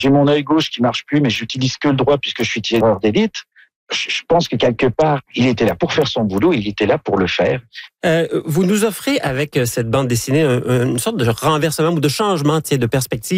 J'ai mon œil gauche qui marche plus, mais j'utilise que le droit puisque je suis tireur d'élite. Je pense que quelque part, il était là pour faire son boulot, il était là pour le faire. Vous nous offrez avec cette bande dessinée une sorte de renversement ou de changement de perspective